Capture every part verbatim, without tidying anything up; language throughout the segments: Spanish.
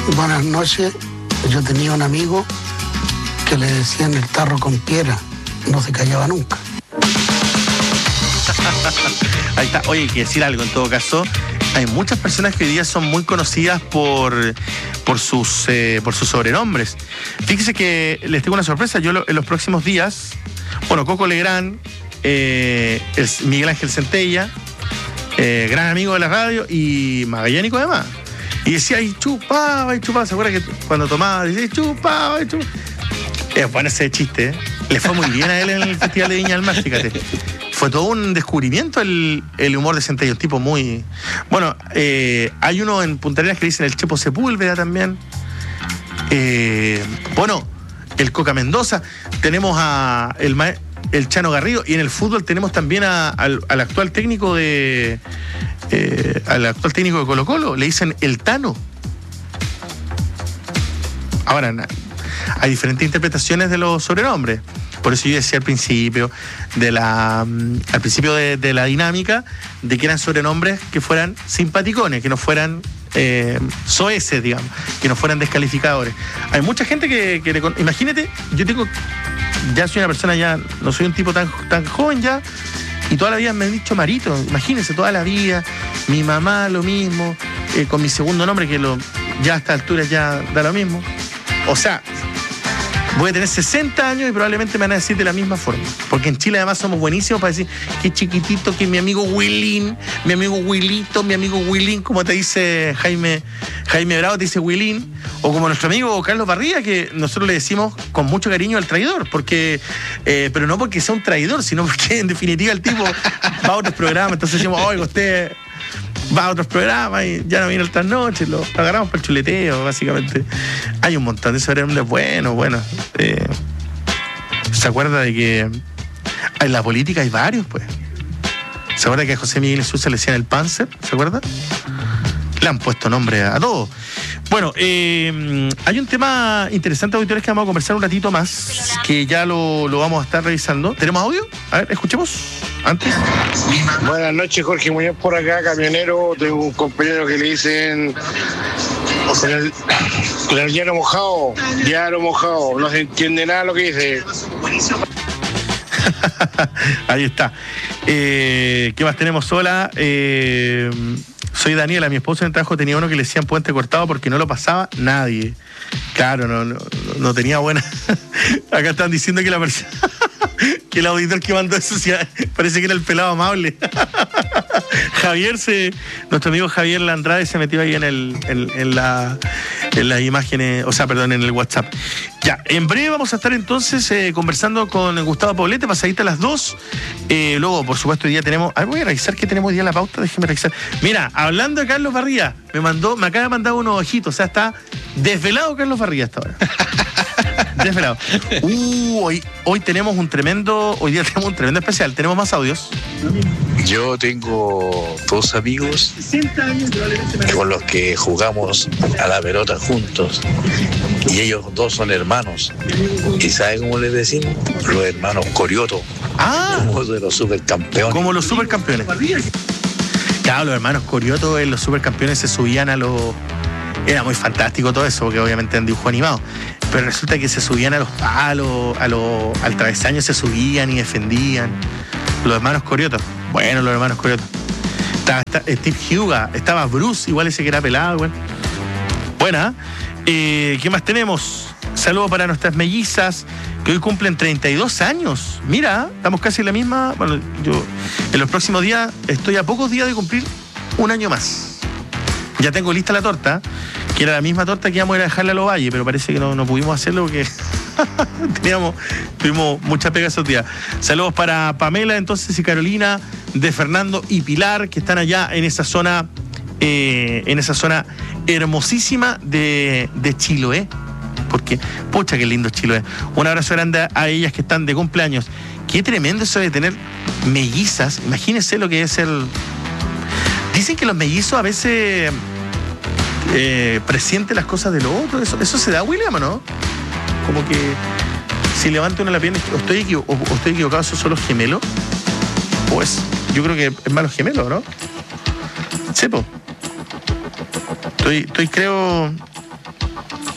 Buenas noches. Yo tenía un amigo que le decían el tarro con piedra. No se callaba nunca. Ahí está. Oye, hay que decir algo en todo caso. Hay muchas personas que hoy día son muy conocidas por, por, sus, eh, por sus sobrenombres. Fíjese que les tengo una sorpresa. Yo lo, en los próximos días, bueno, Coco Legrand, eh, el Miguel Ángel Centella, eh, gran amigo de la radio y magallánico además. Y decía, y chupaba, y chupaba. ¿Se acuerda que cuando tomaba, decía, chupaba, y chupaba? Es bueno ese chiste, ¿eh? Le fue muy bien a él en el Festival de Viña del Mar, fíjate. Fue todo un descubrimiento el, el humor de Centella, un tipo muy... Bueno, eh, hay uno en Punta Arenas que dicen el Chepo Sepúlveda también. Eh, bueno, el Coca Mendoza. Tenemos a el, el Chano Garrido. Y en el fútbol tenemos también a, al, al actual técnico de... Eh, al actual técnico de Colo Colo. Le dicen el Tano. Ahora, hay diferentes interpretaciones de los sobrenombres. Por eso yo decía al principio de la al principio de, de la dinámica de que eran sobrenombres que fueran simpaticones, que no fueran eh, soeces, digamos, que no fueran descalificadores. Hay mucha gente que, que le, imagínate, yo tengo, ya soy una persona ya, no soy un tipo tan, tan joven ya, y toda la vida me han dicho Marito, imagínense, toda la vida, mi mamá lo mismo, eh, con mi segundo nombre que lo, ya a esta altura ya da lo mismo. O sea, voy a tener sesenta años y probablemente me van a decir de la misma forma. Porque en Chile además somos buenísimos para decir que chiquitito, que mi amigo Willín, mi amigo Willito, mi amigo Willín, como te dice Jaime, Jaime Bravo, te dice Willín. O como nuestro amigo Carlos Barría, que nosotros le decimos con mucho cariño al traidor. porque eh, Pero no porque sea un traidor, sino porque en definitiva el tipo va a otros programas. Entonces decimos, oiga, usted va a otros programas y ya no viene otras noches, lo agarramos para el chuleteo, básicamente. Hay un montón de sobrenombres buenos, bueno. Eh, ¿Se acuerda de que en la política hay varios, pues? ¿Se acuerda que a José Miguel Sousa le decían el Panzer? ¿Se acuerda? Le han puesto nombre a, a todo. Bueno, eh, hay un tema interesante, auditores, que vamos a conversar un ratito más, que ya lo, lo vamos a estar revisando. ¿Tenemos audio? A ver, escuchemos antes. Buenas noches, Jorge Muñoz por acá, camionero. Tengo un compañero que le dicen con el, con el llano mojado, llano mojado, no se entiende nada lo que dice. Ahí está. Eh, ¿Qué más tenemos? Hola, eh, soy Daniela, mi esposo en el trabajo tenía uno que le decían puente cortado porque no lo pasaba nadie. Claro, no, no, no tenía buena. Acá están diciendo que la persona, que el auditor que mandó eso parece que era el pelado amable. Javier se, nuestro amigo Javier Landrade se metió ahí en el, en, en la, en las imágenes, o sea, perdón, en el WhatsApp. Ya, en breve vamos a estar entonces eh, conversando con Gustavo Poblete, pasadita a las dos. Eh, luego, por supuesto, hoy día tenemos. A ver, voy a revisar qué tenemos hoy día en la pauta, déjeme revisar. Mira, hablando de Carlos Barría, me mandó, me acaba de mandar unos ojitos, o sea, está desvelado Carlos Barría hasta ahora. Desvelado. Uh, hoy, hoy tenemos un tremendo, hoy día tenemos un tremendo especial. Tenemos más audios. Yo tengo dos amigos con los que jugamos a la pelota juntos y ellos dos son hermanos. ¿Y sabe cómo les decimos? Los hermanos Corioto. Ah, como de los supercampeones. Como los supercampeones. Claro, los hermanos Corioto en los supercampeones se subían a los... Era muy fantástico todo eso, porque obviamente eran dibujos animados. Pero resulta que se subían a los palos, a los, al travesaño se subían y defendían. Los hermanos Corioto. Bueno, los hermanos Corioto. Estaba, estaba Steve Huga, estaba Bruce, igual ese que era pelado, bueno. Buena. Eh, ¿Qué más tenemos? Saludos para nuestras mellizas, que hoy cumplen treinta y dos años. Mira, estamos casi en la misma. Bueno, yo en los próximos días estoy a pocos días de cumplir un año más. Ya tengo lista la torta, que era la misma torta que íbamos a ir a dejarle a los Valles, pero parece que no, no pudimos hacerlo porque teníamos, tuvimos mucha pega esos días. Saludos para Pamela, entonces, y Carolina, de Fernando y Pilar, que están allá en esa zona, eh, en esa zona hermosísima de, de Chiloé. Porque, pucha, qué lindo Chiloé. Un abrazo grande a ellas que están de cumpleaños. Qué tremendo eso de tener mellizas. Imagínense lo que es el... Dicen que los mellizos a veces eh, presienten las cosas de lo otro. ¿Eso, eso se da, William, o no? Como que si levanta uno la pierna, o estoy, equivo- o, o estoy equivocado, ¿esos son los gemelos? Pues yo creo que es más los gemelos, ¿no? Sepo. Estoy, estoy creo...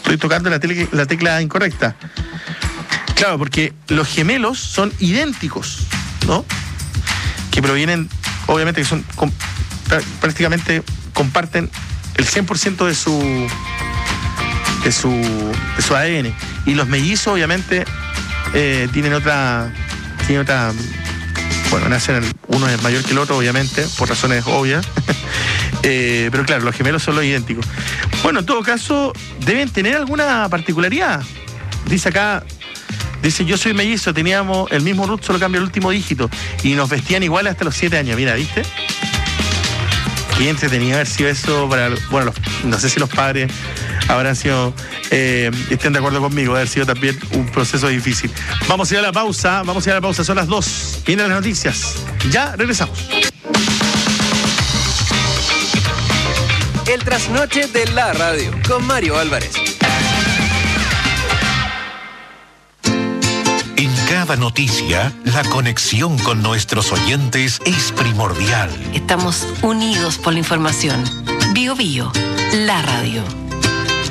estoy tocando la, tele, la tecla incorrecta. Claro, porque los gemelos son idénticos, ¿no? Que provienen, obviamente, que son com, prácticamente comparten el cien por ciento de su, de su, de su A D N. Y los mellizos, obviamente, eh, tienen otra, tienen otra, bueno, nacen, uno es mayor que el otro, obviamente, por razones obvias. eh, pero claro, los gemelos son los idénticos. Bueno, en todo caso, deben tener alguna particularidad. Dice acá, dice, yo soy mellizo, teníamos el mismo root, solo cambia el último dígito. Y nos vestían igual hasta los siete años. Mira, ¿viste? Qué entretenido haber sido eso para, bueno, los, no sé si los padres habrán sido, eh, estén de acuerdo conmigo, haber sido también un proceso difícil. Vamos a ir a la pausa, vamos a ir a la pausa, son las dos. Vienen las noticias. Ya regresamos. El trasnoche de la radio con Mario Álvarez. En cada noticia, la conexión con nuestros oyentes es primordial. Estamos unidos por la información. Bio Bio, la radio.